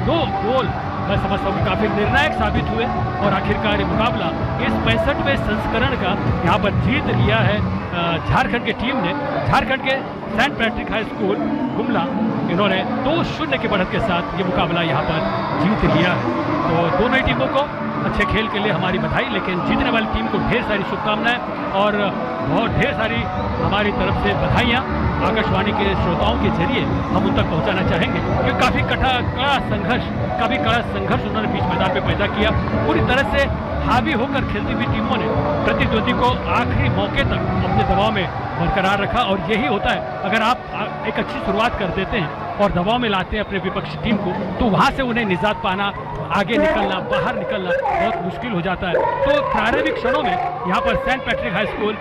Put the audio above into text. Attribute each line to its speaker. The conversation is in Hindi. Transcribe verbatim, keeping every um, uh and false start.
Speaker 1: दो गोल मैं समझता हूँ काफी निर्णायक साबित हुए और आखिरकार ये मुकाबला इस पैंसठवें संस्करण का यहाँ पर जीत लिया है झारखंड की टीम ने। झारखंड के Saint Patrick high school Gumla इन्होंने दो शून्य की बढ़त के साथ ये मुकाबला यहाँ पर जीत लिया है। तो दोनों ही टीमों को अच्छे खेल के लिए हमारी बधाई, लेकिन जीतने वाली टीम को ढेर सारी शुभकामनाएं और बहुत ढेर सारी हमारी तरफ से बधाइयाँ आकाशवाणी के श्रोताओं के जरिए हम उन तक पहुंचाना चाहेंगे, क्योंकि काफ़ी कड़ा कड़ा संघर्ष काफ़ी कड़ा संघर्ष उन्होंने बीच मैदान में पैदा किया। पूरी तरह से हावी होकर खेलती हुई टीमों ने प्रतिद्वंदी को आखिरी मौके तक अपने दबाव में बरकरार रखा और यही होता है, अगर आप एक अच्छी शुरुआत कर देते हैं और दबाव में लाते हैं अपने विपक्षी टीम को, तो वहाँ से उन्हें निजात पाना, आगे निकलना, बाहर निकलना बहुत मुश्किल हो जाता है। तो प्रारंभिक क्षणों में यहाँ पर सेंट पैट्रिक हाई स्कूल